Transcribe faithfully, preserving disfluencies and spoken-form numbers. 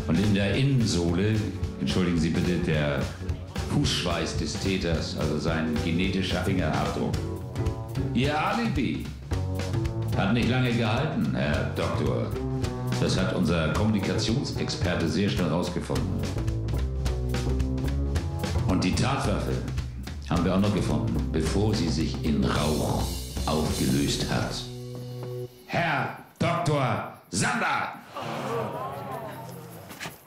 Und in der Innensohle, entschuldigen Sie bitte, der Fußschweiß des Täters, also sein genetischer Fingerabdruck. Ihr Alibi hat nicht lange gehalten, Herr Doktor. Das hat unser Kommunikationsexperte sehr schnell rausgefunden. Und die Tatwaffe haben wir auch noch gefunden, bevor sie sich in Rauch aufgelöst hat. Herr Doktor Sander!